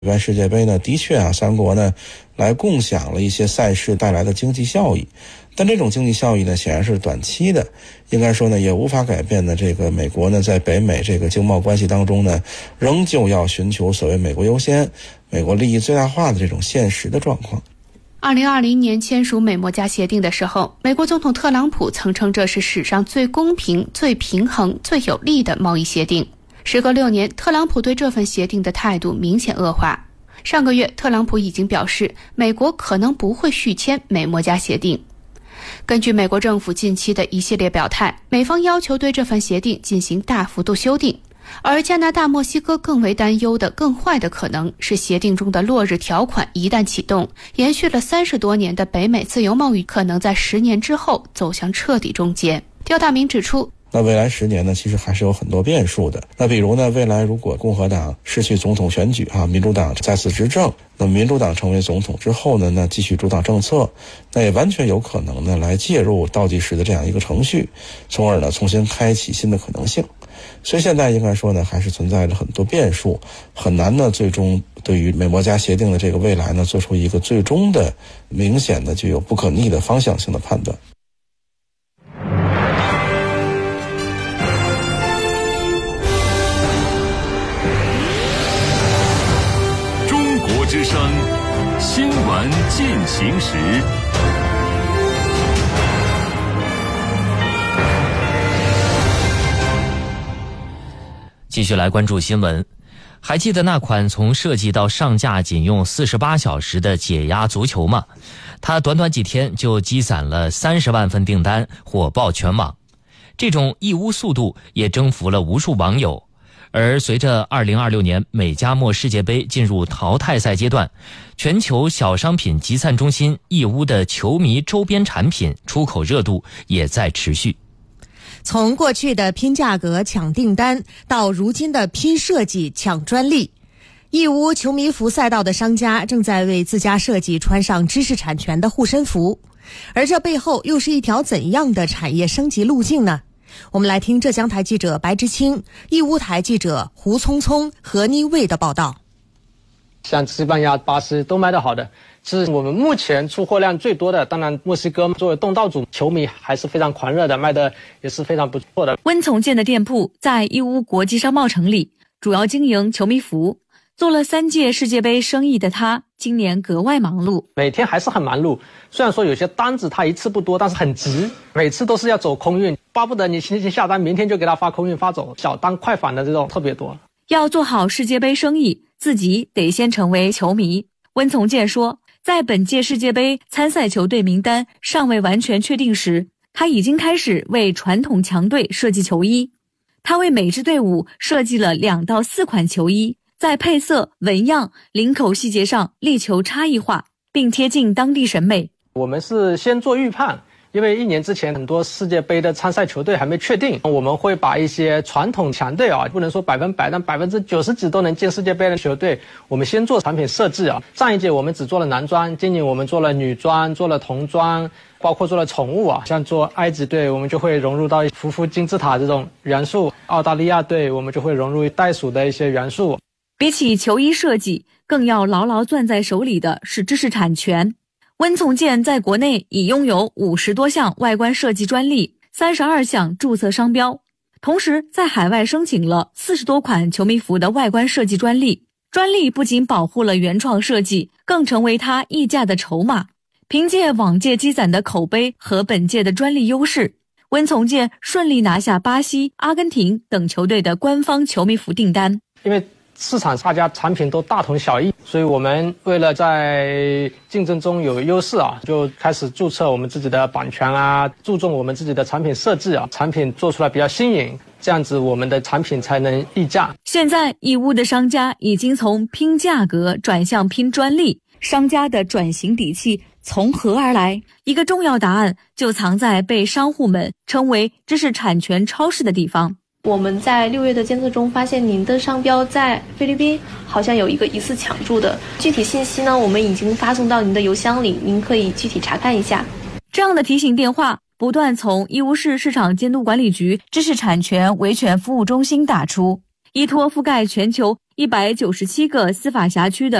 举办世界杯呢，的确啊，三国呢来共享了一些赛事带来的经济效益，但这种经济效益呢显然是短期的，应该说呢也无法改变呢这个美国呢在北美这个经贸关系当中呢，仍旧要寻求所谓美国优先、美国利益最大化的这种现实的状况。 2020年签署美墨加协定的时候，美国总统特朗普曾称这是史上最公平、最平衡、最有利的贸易协定。时隔6年，特朗普对这份协定的态度明显恶化。上个月，特朗普已经表示，美国可能不会续签美墨加协定。根据美国政府近期的一系列表态，美方要求对这份协定进行大幅度修订。而加拿大、墨西哥更为担忧的更坏的可能是协定中的落日条款一旦启动，延续了30多年的北美自由贸易可能在10年之后走向彻底终结。刁大明指出， 那未来10年呢，其实还是有很多变数的。那比如呢，未来如果共和党失去总统选举啊，民主党再次执政，那么民主党成为总统之后呢，那继续主导政策，那也完全有可能呢来介入倒计时的这样一个程序，从而呢重新开启新的可能性。所以现在应该说呢，还是存在着很多变数，很难呢最终对于美墨加协定的这个未来呢做出一个最终的明显的具有不可逆的方向性的判断。 中国之声新闻进行时。 继续来关注新闻。还记得那款从设计到上架仅用48小时的解压足球吗？它短短几天就积攒了30万份订单，火爆全网。这种义乌速度也征服了无数网友。而随着2026年美加墨世界杯进入淘汰赛阶段，全球小商品集散中心义乌的球迷周边产品出口热度也在持续。 从过去的拼价格抢订单到如今的拼设计抢专利，义乌球迷服赛道的商家正在为自家设计穿上知识产权的护身符，而这背后又是一条怎样的产业升级路径呢？我们来听浙江台记者白之清、义乌台记者胡聪聪、何妮卫的报道。 像西班牙、巴西都卖得好的，是我们目前出货量最多的。当然墨西哥作为东道主，球迷还是非常狂热的，卖的也是非常不错的。 温从建的店铺在义乌国际商贸城里，主要经营球迷服。做了3届世界杯生意的他，今年格外忙碌， 每天还是很忙碌。虽然说有些单子他一次不多，但是很急，每次都是要走空运，巴不得你星期下单，明天就给他发空运发走。小单快返的这种特别多。 要做好世界杯生意，自己得先成为球迷。温从建说，在本届世界杯参赛球队名单尚未完全确定时，他已经开始为传统强队设计球衣。他为每支队伍设计了2到4款球衣，在配色、纹样、领口细节上力求差异化，并贴近当地审美。 我们是先做预判，因为1年之前很多世界杯的参赛球队还没确定，我们会把一些传统强队不能说100%，但90%几都能进世界杯的球队，我们先做产品设计上一届我们只做了男装，今年我们做了女装，做了童装，包括做了宠物像做埃及队，我们就会融入到夫妇金字塔这种元素；澳大利亚队，我们就会融入袋鼠的一些元素。 比起球衣设计，更要牢牢攥在手里的是知识产权。温从建在国内已拥有50多项外观设计专利，32项注册商标，同时在海外申请了40多款球迷服的外观设计专利。专利不仅保护了原创设计，更成为他溢价的筹码。凭借往届积攒的口碑和本届的专利优势，温从建顺利拿下巴西、阿根廷等球队的官方球迷服订单。 因为市场大家产品都大同小异，所以我们为了在竞争中有优势就开始注册我们自己的版权注重我们自己的产品设计产品做出来比较新颖，这样子我们的产品才能溢价。 现在义乌的商家已经从拼价格转向拼专利，商家的转型底气从何而来？一个重要答案就藏在被商户们称为知识产权超市的地方。 我们在6月的监测中发现，您的商标在菲律宾好像有一个疑似抢注的，具体信息呢，我们已经发送到您的邮箱里，您可以具体查看一下。 这样的提醒电话不断从义乌市市场监督管理局知识产权维权服务中心打出，依托覆盖全球 197个司法辖区的